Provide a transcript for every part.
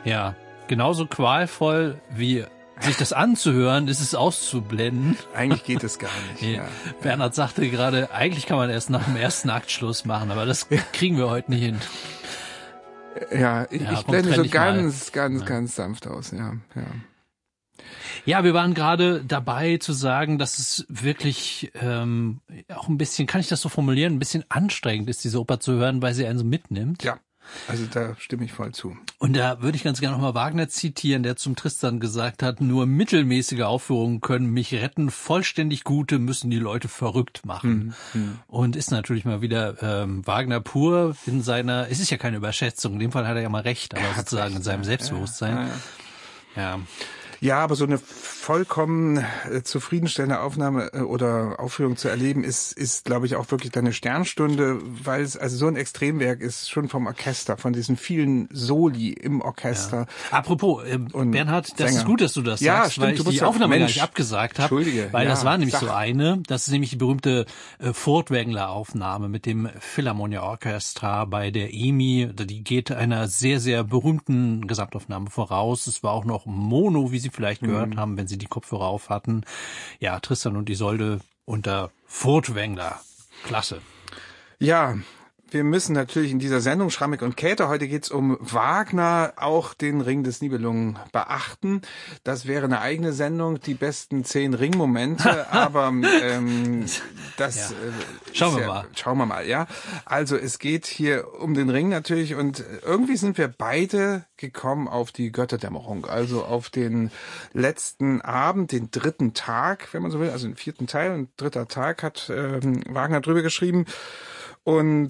Ja, genauso qualvoll wie sich das anzuhören, ist es auszublenden. Eigentlich geht es gar nicht. Ja. Bernhard sagte gerade, eigentlich kann man erst nach dem ersten Akt Schluss machen, aber das kriegen wir heute nicht hin. Ja, ich blende so ganz sanft aus, ja. Ja, wir waren gerade dabei zu sagen, dass es wirklich auch ein bisschen, kann ich das so formulieren, ein bisschen anstrengend ist, diese Oper zu hören, weil sie einen so mitnimmt. Ja. Also da stimme ich voll zu. Und da würde ich ganz gerne nochmal Wagner zitieren, der zum Tristan gesagt hat, nur mittelmäßige Aufführungen können mich retten, vollständig gute müssen die Leute verrückt machen. Und ist natürlich mal wieder Wagner pur in seiner, es ist ja keine Überschätzung, in dem Fall hat er ja mal recht, aber sozusagen recht, in seinem Selbstbewusstsein. Ja. Ja, aber so eine vollkommen zufriedenstellende Aufnahme oder Aufführung zu erleben, ist, glaube ich, auch wirklich eine Sternstunde, weil es also so ein Extremwerk ist, schon vom Orchester, von diesen vielen Soli im Orchester. Ja. Apropos, Bernhard, das ist gut, dass du das sagst, stimmt, weil ich die Aufnahme gar nicht abgesagt habe, weil das war nämlich so eine, das ist nämlich die berühmte Furtwängler-Aufnahme mit dem Philharmonia Orchestra bei der EMI, die geht einer sehr, sehr berühmten Gesamtaufnahme voraus. Es war auch noch Mono, wie Sie vielleicht gehört haben, wenn Sie die Kopfhörer auf hatten. Ja, Tristan und Isolde unter Furtwängler. Klasse. Ja, wir müssen natürlich in dieser Sendung Schrammick und Käthe, heute geht's um Wagner, auch den Ring des Nibelungen beachten. Das wäre eine eigene Sendung, die besten 10 Ringmomente, aber das Schauen wir mal, ja. Also es geht hier um den Ring natürlich und irgendwie sind wir beide gekommen auf die Götterdämmerung, also auf den letzten Abend, den 3. Tag, wenn man so will, also den 4. Teil und 3. Tag hat Wagner drüber geschrieben. Und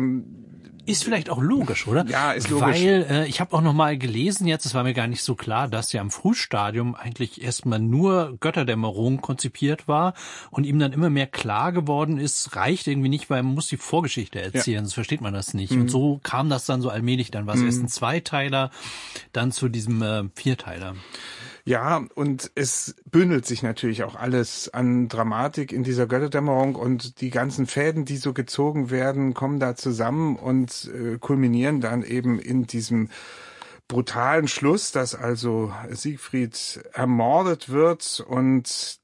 ist vielleicht auch logisch, oder? Ja, ist logisch. Weil ich habe auch noch mal gelesen jetzt, es war mir gar nicht so klar, dass ja im Frühstadium eigentlich erstmal nur Götterdämmerung konzipiert war und ihm dann immer mehr klar geworden ist, reicht irgendwie nicht, weil man muss die Vorgeschichte erzählen, sonst versteht man das nicht. Und so kam das dann so allmählich, dann war es erst ein Zweiteiler, dann zu diesem Vierteiler. Ja, und es bündelt sich natürlich auch alles an Dramatik in dieser Götterdämmerung und die ganzen Fäden, die so gezogen werden, kommen da zusammen und kulminieren dann eben in diesem brutalen Schluss, dass also Siegfried ermordet wird und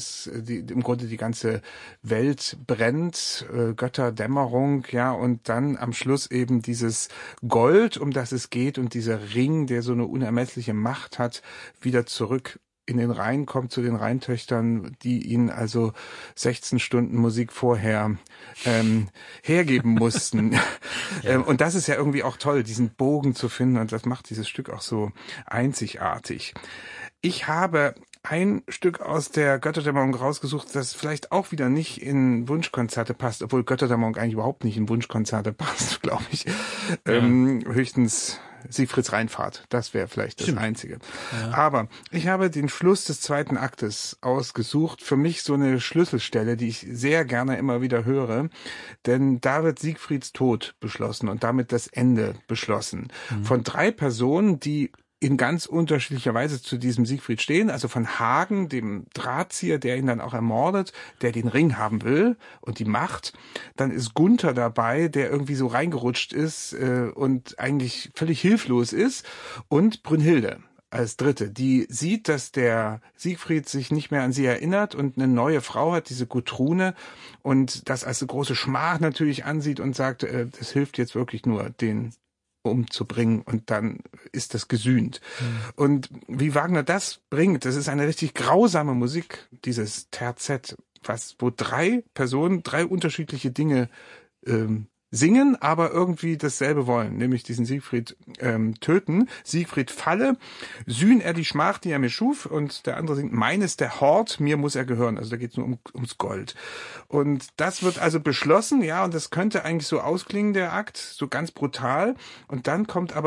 im Grunde die ganze Welt brennt, Götterdämmerung, ja, und dann am Schluss eben dieses Gold, um das es geht und dieser Ring, der so eine unermessliche Macht hat, wieder zurück in den Rhein kommt, zu den Rheintöchtern, die ihn also 16 Stunden Musik vorher hergeben mussten. Ja. Und das ist ja irgendwie auch toll, diesen Bogen zu finden, und das macht dieses Stück auch so einzigartig. Ich habe ein Stück aus der Götterdämmerung rausgesucht, das vielleicht auch wieder nicht in Wunschkonzerte passt, obwohl Götterdämmerung eigentlich überhaupt nicht in Wunschkonzerte passt, glaube ich. Ja. Höchstens Siegfrieds Rheinfahrt, das wäre vielleicht das Einzige. Ja. Aber ich habe den Schluss des 2. Aktes ausgesucht, für mich so eine Schlüsselstelle, die ich sehr gerne immer wieder höre, denn da wird Siegfrieds Tod beschlossen und damit das Ende beschlossen. Von 3 Personen, die in ganz unterschiedlicher Weise zu diesem Siegfried stehen, also von Hagen, dem Drahtzieher, der ihn dann auch ermordet, der den Ring haben will und die Macht. Dann ist Gunther dabei, der irgendwie so reingerutscht ist und eigentlich völlig hilflos ist. Und Brünnhilde als Dritte, die sieht, dass der Siegfried sich nicht mehr an sie erinnert und eine neue Frau hat, diese Gudrune, und das als eine große Schmach natürlich ansieht und sagt, das hilft jetzt wirklich nur, den umzubringen, und dann ist das gesühnt. Und wie Wagner das bringt, das ist eine richtig grausame Musik, dieses Terzett, wo 3 Personen 3 unterschiedliche Dinge singen, aber irgendwie dasselbe wollen, nämlich diesen Siegfried töten. Siegfried falle, sühn er die Schmach, die er mir schuf, und der andere singt, meines der Hort, mir muss er gehören. Also da geht es nur ums Gold. Und das wird also beschlossen, ja, und das könnte eigentlich so ausklingen, der Akt, so ganz brutal. Und dann kommt aber